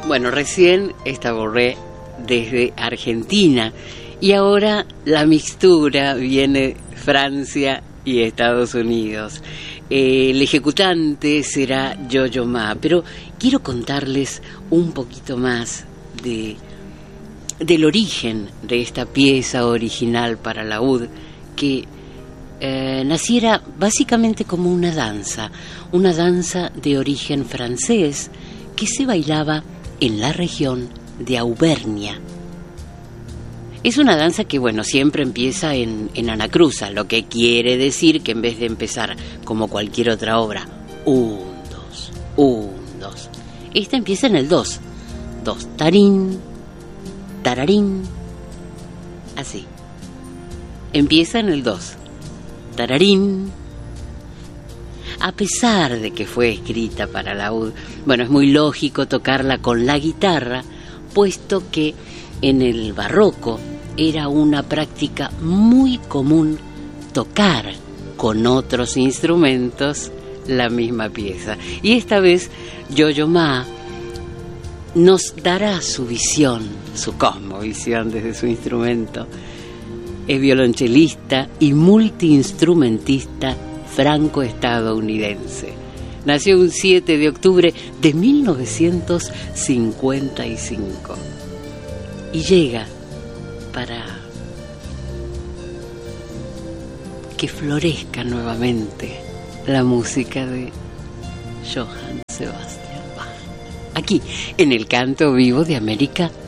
Bueno, recién esta borré desde Argentina y ahora la mixtura viene Francia y Estados Unidos. El ejecutante será Yo-Yo Ma, pero quiero contarles un poquito más del origen de esta pieza original para laúd que naciera básicamente como una danza de origen francés que se bailaba en la región de Auvernia. Es una danza que, bueno, siempre empieza en anacruza, lo que quiere decir que en vez de empezar como cualquier otra obra, 1, 2, 1, 2, esta empieza en el 2, 2, tarín, tararín, así. Empieza en el 2, tararín. A pesar de que fue escrita para laúd, bueno, es muy lógico tocarla con la guitarra, puesto que en el barroco era una práctica muy común tocar con otros instrumentos la misma pieza. Y esta vez Yo-Yo Ma nos dará su visión, su cosmovisión desde su instrumento. Es violonchelista y multiinstrumentista franco-estadounidense. Nació un 7 de octubre de 1955 y llega para que florezca nuevamente la música de Johann Sebastian Bach, aquí en el Canto Vivo de América